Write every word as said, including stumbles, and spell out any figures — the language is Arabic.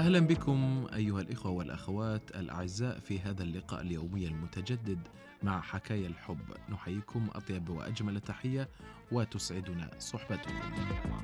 أهلا بكم أيها الإخوة والأخوات الأعزاء في هذا اللقاء اليومي المتجدد مع حكايا الحب. نحييكم أطيب وأجمل تحية وتسعدنا صحبتكم.